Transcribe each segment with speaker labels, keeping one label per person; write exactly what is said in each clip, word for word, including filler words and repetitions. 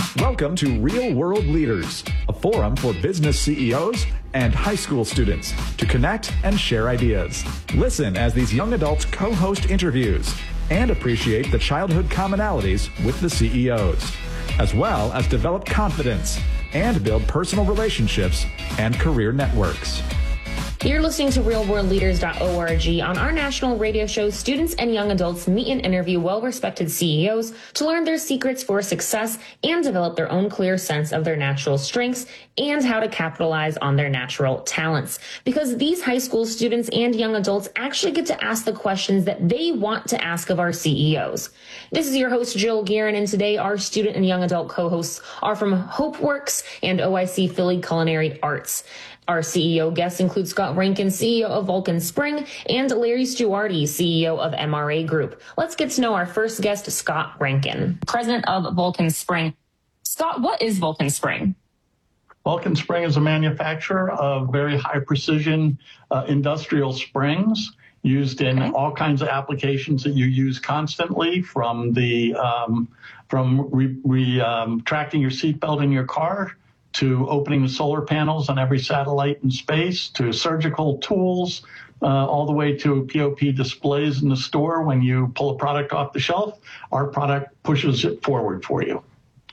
Speaker 1: Welcome to Real World Leaders, a forum for business C E Os and high school students to connect and share ideas. Listen as these young adults co-host interviews and appreciate the childhood commonalities with the C E Os, as well as develop confidence and build personal relationships and career networks.
Speaker 2: You're listening to real world leaders dot org. On our national radio show, students and young adults meet and interview well-respected C E Os to learn their secrets for success and develop their own clear sense of their natural strengths and how to capitalize on their natural talents. Because these high school students and young adults actually get to ask the questions that they want to ask of our C E Os. This is your host, Jill Guerin, and today our student and young adult co-hosts are from HopeWorks and O I C Philly Culinary Arts. Our C E O guests include Scott Rankin, C E O of Vulcan Spring, and Larry Stuardi, C E O of M R A Group. Let's get to know our first guest, Scott Rankin, president of Vulcan Spring. Scott, what is Vulcan Spring?
Speaker 3: Vulcan Spring is a manufacturer of very high precision uh, industrial springs used in okay. all kinds of applications that you use constantly, from the um, from re, re, um, tracking your seatbelt in your car, to opening the solar panels on every satellite in space, to surgical tools, uh, all the way to P O P displays in the store. When you pull a product off the shelf, our product pushes it forward for you.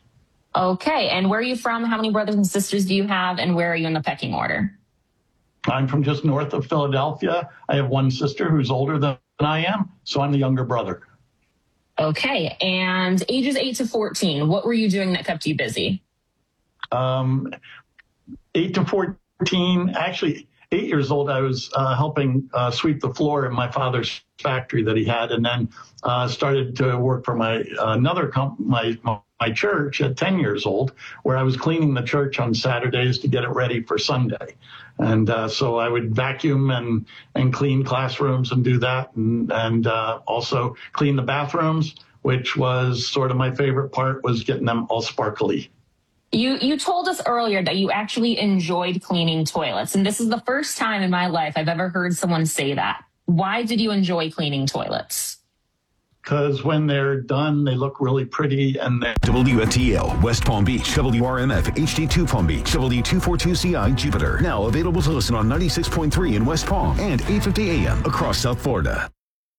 Speaker 2: Okay, and where are you from? How many brothers and sisters do you have, and where are you in the pecking order?
Speaker 3: I'm from just north of Philadelphia. I have one sister who's older than I am, so I'm the younger brother.
Speaker 2: Okay, and ages eight to fourteen, what were you doing that kept you busy?
Speaker 3: Um, eight to fourteen, actually eight years old, I was uh, helping uh, sweep the floor in my father's factory that he had, and then uh, started to work for my uh, another comp- my my church at ten years old, where I was cleaning the church on Saturdays to get it ready for Sunday. And uh, so I would vacuum and, and clean classrooms and do that, and, and uh, also clean the bathrooms, which was sort of my favorite part, was getting them all sparkly.
Speaker 2: You you told us earlier that you actually enjoyed cleaning toilets, and this is the first time in my life I've ever heard someone say that. Why did you enjoy cleaning toilets?
Speaker 3: Because when they're done, they look really pretty. And they-
Speaker 4: W F T L, West Palm Beach, W R M F, H D two Palm Beach, W two forty-two C I, Jupiter. Now available to listen on ninety-six point three in West Palm and eight fifty A M across South Florida.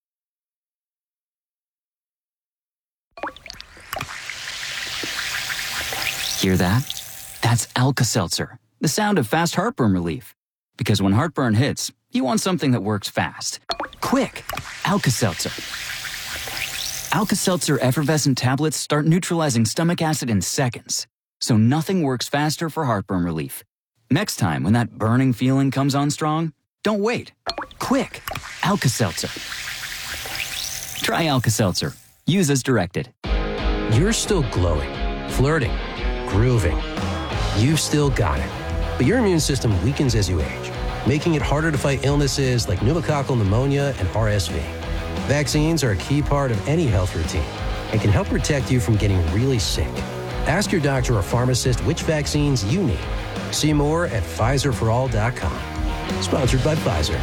Speaker 5: Hear that? That's Alka-Seltzer, the sound of fast heartburn relief. Because when heartburn hits, you want something that works fast. Quick! Alka-Seltzer. Alka-Seltzer effervescent tablets start neutralizing stomach acid in seconds, so nothing works faster for heartburn relief. Next time when that burning feeling comes on strong, don't wait. Quick! Alka-Seltzer. Try Alka-Seltzer. Use as directed.
Speaker 6: You're still glowing, flirting, grooving. You've still got it. But your immune system weakens as you age, making it harder to fight illnesses like pneumococcal pneumonia and R S V. Vaccines are a key part of any health routine and can help protect you from getting really sick. Ask your doctor or pharmacist which vaccines you need. See more at Pfizer for all dot com. Sponsored by Pfizer.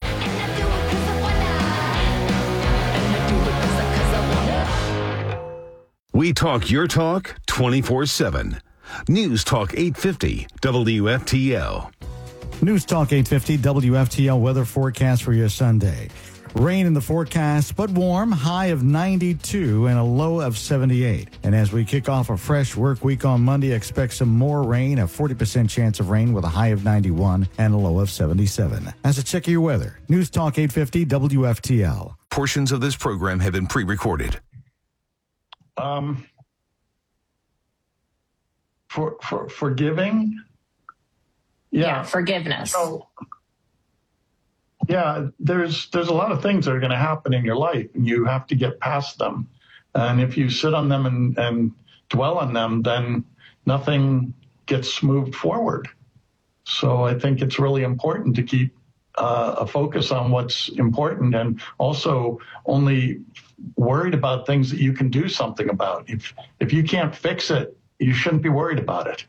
Speaker 4: We talk your talk twenty-four seven. News Talk eight fifty W F T L.
Speaker 7: News Talk eight fifty W F T L weather forecast for your Sunday. Rain in the forecast, but warm, high of ninety-two and a low of seventy-eight. And as we kick off a fresh work week on Monday, expect some more rain, a forty percent chance of rain with a high of ninety-one and a low of seventy-seven. As a check of your weather, News Talk eight fifty W F T L.
Speaker 4: Portions of this program have been pre-recorded.
Speaker 3: Um, for, for forgiving?
Speaker 2: Yeah, yeah forgiveness.
Speaker 3: So, yeah, there's there's a lot of things that are going to happen in your life, and you have to get past them. And if you sit on them and, and dwell on them, then nothing gets moved forward. So I think it's really important to keep uh, a focus on what's important, and also only worried about things that you can do something about. If if you can't fix it, you shouldn't be worried about it.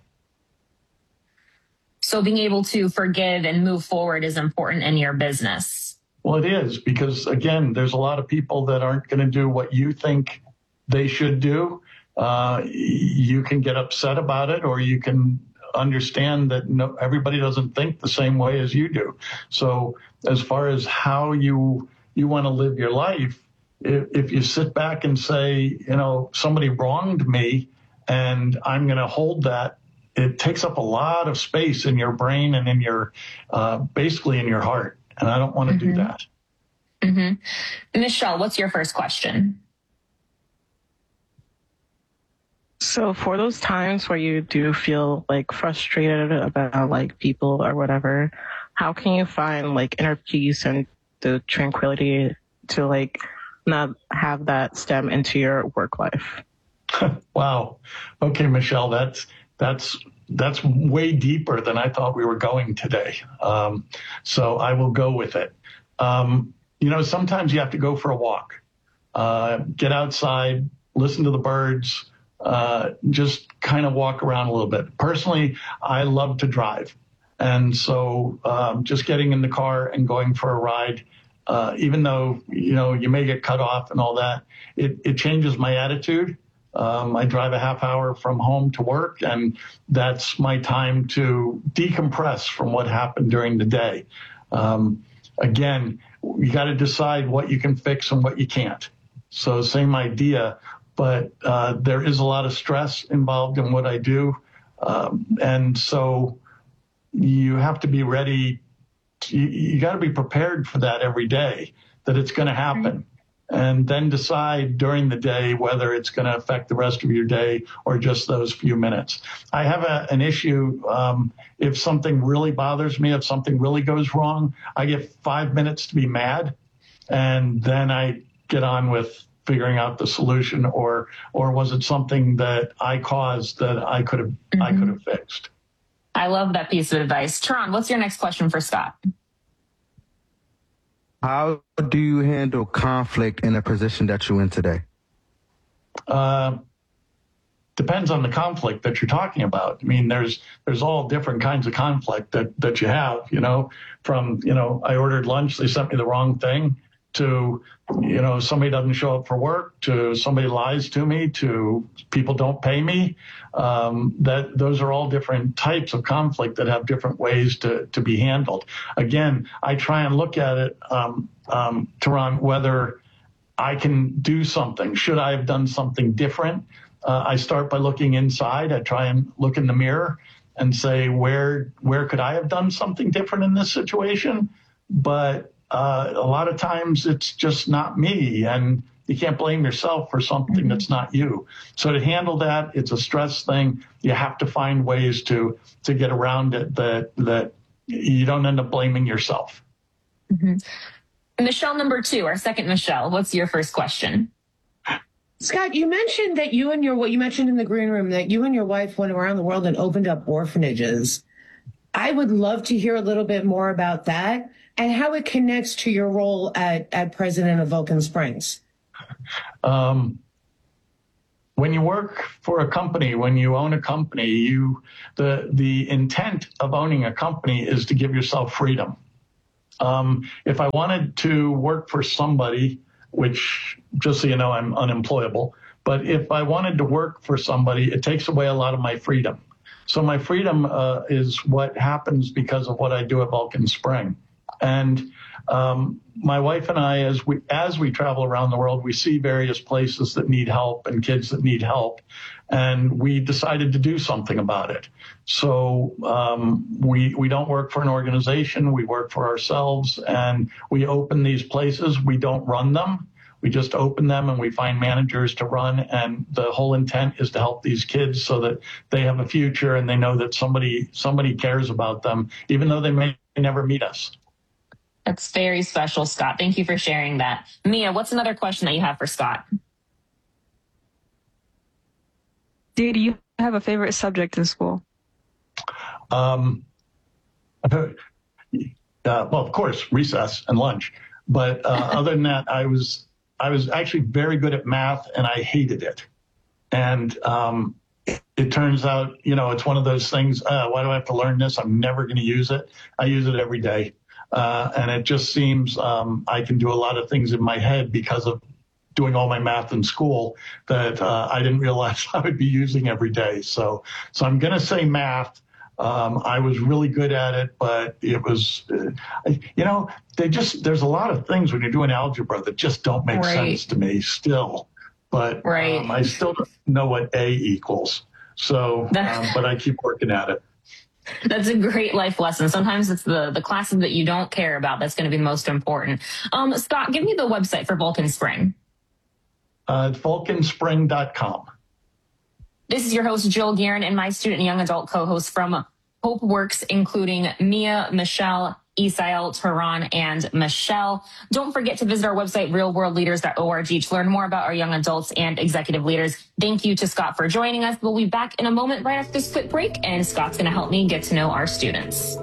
Speaker 2: So being able to forgive and move forward is important in your business.
Speaker 3: Well, it is, because, again, there's a lot of people that aren't going to do what you think they should do. uh, you can get upset about it, or you can understand that no, everybody doesn't think the same way as you do. So as far as how you you want to live your life, if, if you sit back and say, you know, somebody wronged me and I'm going to hold that, it takes up a lot of space in your brain and in your, uh, basically in your heart. And I don't want to mm-hmm. do that.
Speaker 2: Mm-hmm. Michelle, what's your first question?
Speaker 8: So for those times where you do feel like frustrated about like people or whatever, how can you find like inner peace and the tranquility to like not have that stem into your work life?
Speaker 3: Wow. Okay, Michelle, that's, that's, that's way deeper than I thought we were going today. Um, so I will go with it. Um, you know, sometimes you have to go for a walk, uh, get outside, listen to the birds, uh, just kind of walk around a little bit. Personally, I love to drive. And so um, just getting in the car and going for a ride, uh, even though, you know, you may get cut off and all that, it, it changes my attitude. Um, I drive a half hour from home to work, and that's my time to decompress from what happened during the day. Um, again, you got to decide what you can fix and what you can't. So same idea, but uh, there is a lot of stress involved in what I do. Um, and so you have to be ready. To, you you got to be prepared for that every day, that it's going to happen. And then decide during the day whether it's going to affect the rest of your day or just those few minutes. I have a, an issue. Um, if something really bothers me, if something really goes wrong, I get five minutes to be mad, and then I get on with figuring out the solution, or or was it something that I caused that I could have mm-hmm. I could have fixed.
Speaker 2: I love that piece of advice. Teron, what's your next question for Scott?
Speaker 9: How do you handle conflict in the position that you're in today?
Speaker 3: Uh, depends on the conflict that you're talking about. I mean, there's there's all different kinds of conflict that, that you have, you know, from, you know, I ordered lunch, they sent me the wrong thing, to, you know, somebody doesn't show up for work, to somebody lies to me, to people don't pay me. Um, that those are all different types of conflict that have different ways to, to be handled. Again, I try and look at it, um, um, Teron, whether I can do something. Should I have done something different? Uh, I start by looking inside. I try and look in the mirror and say, where, where could I have done something different in this situation? But Uh, a lot of times it's just not me, and you can't blame yourself for something mm-hmm. that's not you. So to handle that, it's a stress thing. You have to find ways to to get around it that that you don't end up blaming yourself.
Speaker 2: Mm-hmm. Michelle, number two, our second Michelle, what's your first question?
Speaker 10: Scott, you mentioned that you and your what you mentioned in the green room that you and your wife went around the world and opened up orphanages. I would love to hear a little bit more about that and how it connects to your role at, at president of Vulcan Springs.
Speaker 3: Um, when you work for a company, when you own a company, you the the intent of owning a company is to give yourself freedom. Um, if I wanted to work for somebody, which just so you know, I'm unemployable, but if I wanted to work for somebody, it takes away a lot of my freedom. So my freedom uh, is what happens because of what I do at Vulcan Spring. And um, my wife and I, as we as we travel around the world, we see various places that need help and kids that need help. And we decided to do something about it. So um, we we don't work for an organization. We work for ourselves, and we open these places. We don't run them. We just open them, and we find managers to run. And the whole intent is to help these kids so that they have a future and they know that somebody somebody cares about them, even though they may never meet us.
Speaker 2: That's very special, Scott. Thank you for sharing that. Mia, what's another question that you have for Scott?
Speaker 11: Did you have a favorite subject in school?
Speaker 3: Um, uh, well, of course, recess and lunch. But uh, other than that, I was I was actually very good at math, and I hated it. And um, it, it turns out, you know, it's one of those things. Uh, why do I have to learn this? I'm never going to use it. I use it every day. Uh, and it just seems um, I can do a lot of things in my head because of doing all my math in school that uh, I didn't realize I would be using every day. So, so I'm going to say math. Um, I was really good at it, but it was, uh, you know, they just, there's a lot of things when you're doing algebra that just don't make
Speaker 2: Right.
Speaker 3: sense to me still. But
Speaker 2: Right.
Speaker 3: um, I still don't know what A equals. So, um, but I keep working at it.
Speaker 2: That's a great life lesson. Sometimes it's the, the classes that you don't care about that's going to be the most important. Um, Scott, give me the website for Vulcan Spring.
Speaker 3: Uh, vulcan spring dot com.
Speaker 2: This is your host, Jill Guerin, and my student and young adult co-hosts from Hope Works, including Mia, Michelle, Isael, Tehran, and Michelle. Don't forget to visit our website, real world leaders dot org, to learn more about our young adults and executive leaders. Thank you to Scott for joining us. We'll be back in a moment right after this quick break, and Scott's going to help me get to know our students.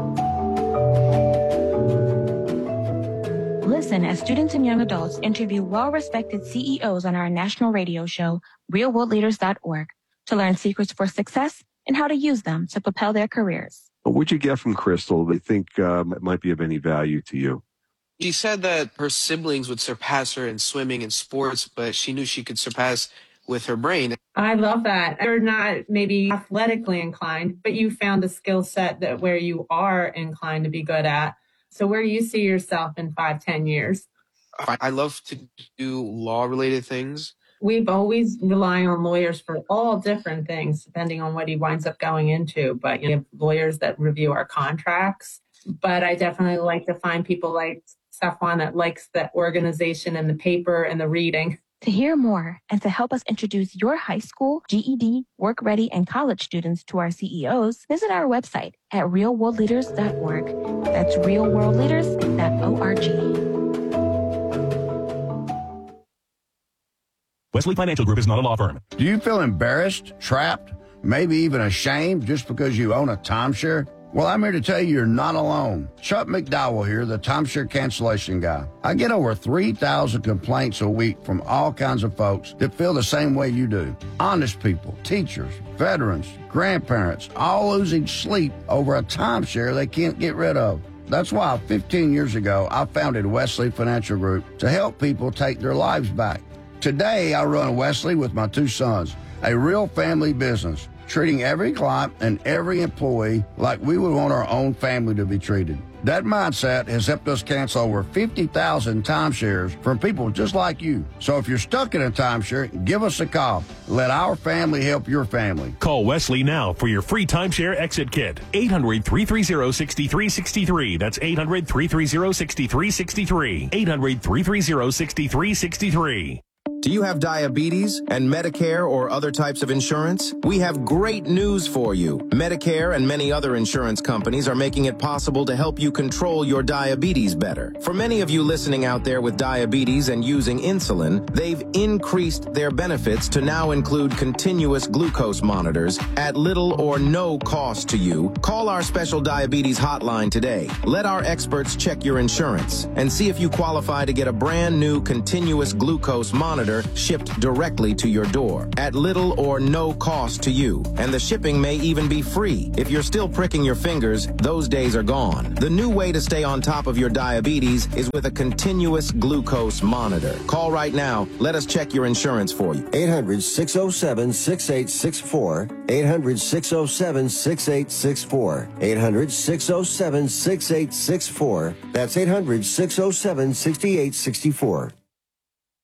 Speaker 12: Listen as students and young adults interview well-respected C E Os on our national radio show, real world leaders dot org, to learn secrets for success and how to use them to propel their careers.
Speaker 13: What'd you get from Crystal that you think um, it might be of any value to you?
Speaker 14: She said that her siblings would surpass her in swimming and sports, but she knew she could surpass with her brain.
Speaker 15: I love that. You're not maybe athletically inclined, but you found a skill set that where you are inclined to be good at. So where do you see yourself in five, ten years?
Speaker 14: I love to do law-related things.
Speaker 15: We've always rely on lawyers for all different things, depending on what he winds up going into. But you have lawyers that review our contracts. But I definitely like to find people like Safwan that likes the organization and the paper and the reading.
Speaker 12: To hear more and to help us introduce your high school, G E D, work ready, and college students to our C E Os, visit our website at real world leaders dot org. That's real world leaders dot org.
Speaker 16: Wesley Financial Group is not a law firm.
Speaker 17: Do you feel embarrassed, trapped, maybe even ashamed just because you own a timeshare? Well, I'm here to tell you you're not alone. Chuck McDowell here, the timeshare cancellation guy. I get over three thousand complaints a week from all kinds of folks that feel the same way you do. Honest people, teachers, veterans, grandparents, all losing sleep over a timeshare they can't get rid of. That's why fifteen years ago, I founded Wesley Financial Group to help people take their lives back. Today, I run Wesley with my two sons, a real family business, treating every client and every employee like we would want our own family to be treated. That mindset has helped us cancel over fifty thousand timeshares from people just like you. So if you're stuck in a timeshare, give us a call. Let our family help your family.
Speaker 16: Call Wesley now for your free timeshare exit kit. eight hundred, three three zero, six three six three. That's eight hundred, three three zero, six three six three. eight hundred, three three zero, six three six three.
Speaker 18: Do you have diabetes and Medicare or other types of insurance? We have great news for you. Medicare and many other insurance companies are making it possible to help you control your diabetes better. For many of you listening out there with diabetes and using insulin, they've increased their benefits to now include continuous glucose monitors at little or no cost to you. Call our special diabetes hotline today. Let our experts check your insurance and see if you qualify to get a brand new continuous glucose monitor shipped directly to your door at little or no cost to you. And the shipping may even be free. If you're still pricking your fingers, those days are gone. The new way to stay on top of your diabetes is with a continuous glucose monitor. Call right now. Let us check your insurance for you.
Speaker 19: eight hundred, six oh seven, six eight six four. eight hundred, six oh seven, six eight six four. eight hundred, six oh seven, six eight six four. That's eight hundred, six oh seven, six eight six four.